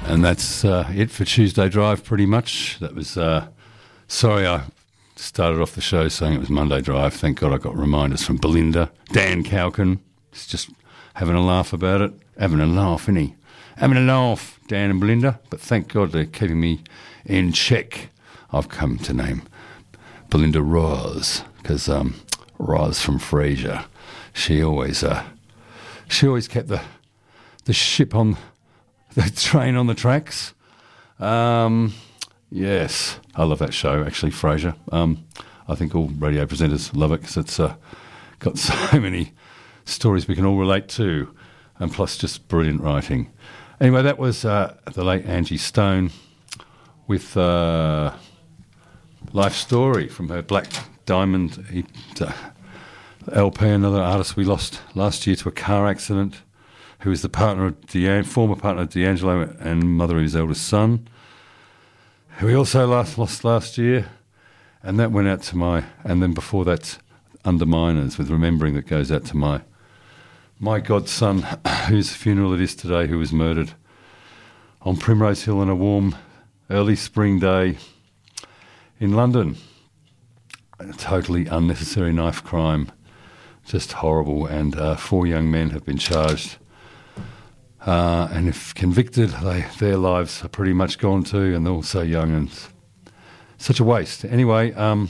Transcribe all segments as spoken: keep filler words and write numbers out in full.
And that's uh, it for Tuesday Drive, pretty much. That was, uh, sorry I started off the show saying it was Monday Drive. Thank God I got reminders from Belinda. Dan Cowkin, he's just having a laugh about it. Having a laugh, isn't he? Having a laugh, Dan and Belinda. But thank God they're keeping me in check. I've come to name Belinda Roz, because um, Roz from Frasier, she always, uh, she always kept the the ship on the train on the tracks. Um, yes, I love that show, actually, Frasier. Um, I think all radio presenters love it because it's uh, got so many stories we can all relate to, and plus just brilliant writing. Anyway, that was uh, the late Angie Stone with uh, Life Story from her Black Diamond uh, L P, another artist we lost last year to a car accident, who was the partner of Dean, former partner of D'Angelo and mother of his eldest son, who we also last, lost last year. And that went out to my, and then before that, Underminers, with Remembering, that goes out to my my godson, whose funeral it is today, who was murdered on Primrose Hill on a warm early spring day in London. A totally unnecessary knife crime, just horrible, and uh, four young men have been charged. Uh, and if convicted, they, their lives are pretty much gone too, and they're all so young and such a waste. Anyway, um,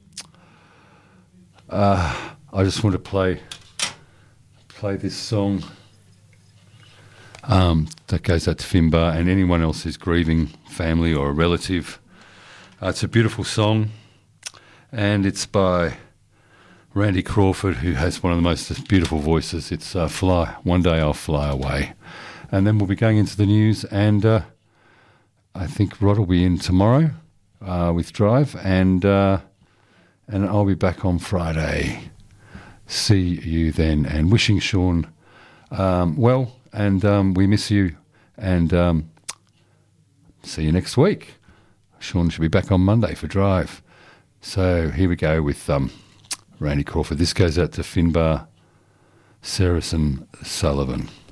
uh, I just want to play play this song um, that goes out to Finbar and anyone else who's grieving family or a relative. Uh, it's a beautiful song, and it's by Randy Crawford, who has one of the most beautiful voices. It's uh, Fly, One Day I'll Fly Away. And then we'll be going into the news, and uh, I think Rod will be in tomorrow uh, with Drive, and uh, and I'll be back on Friday. See you then, and wishing Sean um, well, and um, we miss you, and um, see you next week. Sean should be back on Monday for Drive. So here we go with um, Randy Crawford. This goes out to Finbar, Saracen Sullivan.